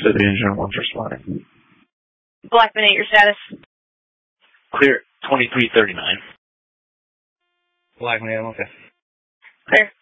City Engine 1's responding. Blackman 8, your status? Clear, 2339. Blackman 8, okay. Clear.